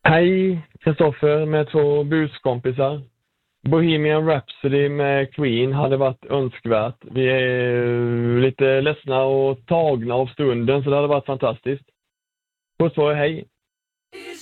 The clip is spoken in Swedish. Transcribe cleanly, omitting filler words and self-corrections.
Hej, Kristoffer med 2 buskompisar. Bohemian Rhapsody med Queen hade varit önskvärt. Vi är lite ledsna och tagna av stunden, så det hade varit fantastiskt. Puss på er, hej!